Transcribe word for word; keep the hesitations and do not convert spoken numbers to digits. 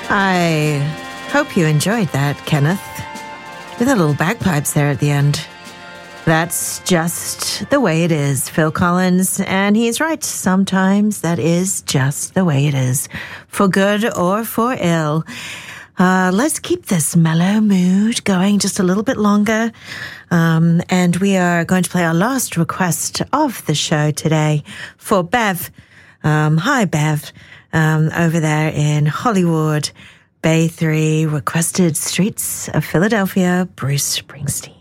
I hope you enjoyed that, Kenneth, with a little bagpipes there at the end. That's just the way it is, Phil Collins, and he's right. Sometimes that is just the way it is, for good or for ill. Uh, let's keep this mellow mood going just a little bit longer, um, and we are going to play our last request of the show today for Bev. Um, hi, Bev. Um, over there in Hollywood, Bay three, requested Streets of Philadelphia, Bruce Springsteen.